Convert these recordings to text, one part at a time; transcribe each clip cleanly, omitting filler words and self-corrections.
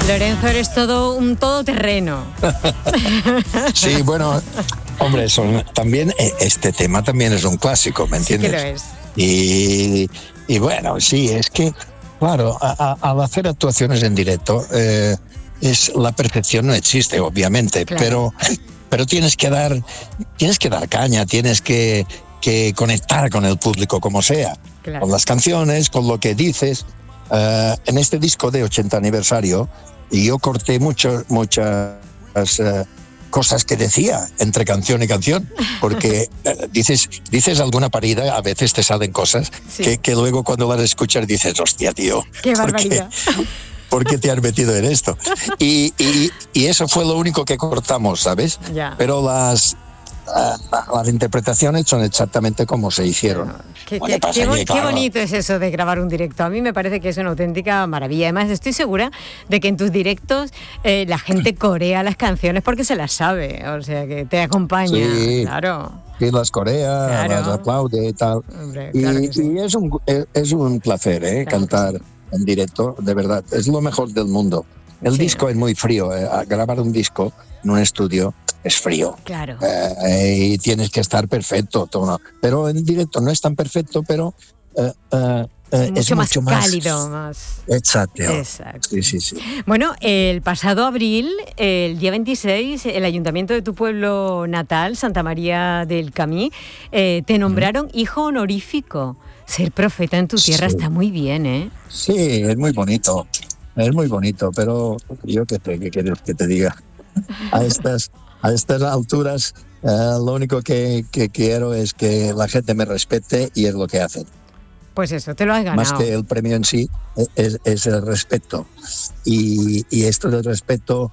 Lorenzo, eres todo un todoterreno. Sí, bueno, hombre, también este tema también es un clásico, ¿me entiendes? Sí que lo es. Y bueno, sí, es que, claro, al hacer actuaciones en directo, la perfección no existe, obviamente, Claro. pero tienes que dar caña, tienes que conectar con el público como sea, Claro. con las canciones, con lo que dices. En este disco de 80 aniversario, yo corté muchas cosas que decía entre canción y canción, porque dices alguna parida, a veces te salen cosas que luego cuando las escuchas dices, hostia, tío, ¡qué barbaridad! ¿Por qué te has metido en esto? Y eso fue lo único que cortamos, ¿sabes? Ya. Pero las interpretaciones son exactamente como se hicieron. Qué bonito es eso de grabar un directo. A mí me parece que es una auténtica maravilla. Además, estoy segura de que en tus directos la gente corea las canciones porque se las sabe. O sea, que te acompaña. Sí, claro. Y las corea, Claro. las aplaude y tal. Hombre, claro que sí. Y es un placer, Claro cantar que sí. en directo, de verdad. Es lo mejor del mundo. El disco es muy frío. Grabar un disco en un estudio es frío. Claro. Y tienes que estar perfecto. Pero en directo no es tan perfecto, pero es mucho más cálido. Exacto. Sí. Bueno, el pasado abril, el día 26, el ayuntamiento de tu pueblo natal, Santa María del Camí, te nombraron hijo honorífico. Ser profeta en tu tierra está muy bien, ¿eh? Sí, es muy bonito. Es muy bonito, pero yo qué quieres que te diga. A estas alturas, lo único que quiero es que la gente me respete y es lo que hacen. Pues eso, te lo has ganado. Más que el premio en sí, es el respeto. Y esto del respeto,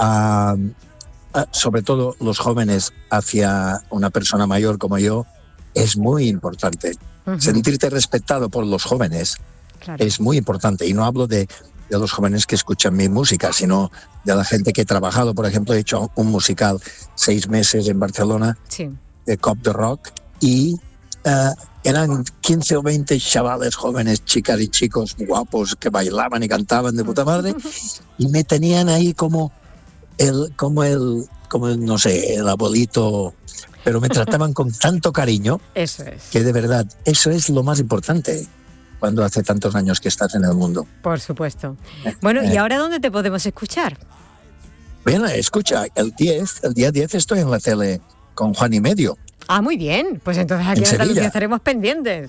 sobre todo los jóvenes hacia una persona mayor como yo, es muy importante. Uh-huh. Sentirte respetado por los jóvenes es muy importante. Y no hablo de los jóvenes que escuchan mi música, sino de la gente que he trabajado. Por ejemplo, he hecho un musical 6 meses en Barcelona, de Cop de Rock, y eran 15 o 20 chavales jóvenes, chicas y chicos guapos que bailaban y cantaban de puta madre, y me tenían ahí como el no sé, el abuelito, pero me trataban con tanto cariño. Eso es. Que de verdad, eso es lo más importante cuando hace tantos años que estás en el mundo. Por supuesto. Bueno, ¿y ahora dónde te podemos escuchar? Bueno, escucha, el día 10 estoy en la tele con Juan y Medio. Ah, muy bien. Pues entonces aquí en Andalucía estaremos pendientes.